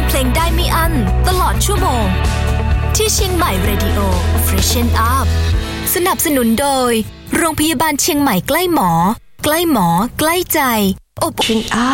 เพลงได้ไม่อั้นตลอดชั่วโมงที่เชียงใหม่ Radio Freshen Up สนับสนุนโดยโรงพยาบาลเชียงใหม่ใกล้หมอใกล้หมอใกล้ใจอบอุ่น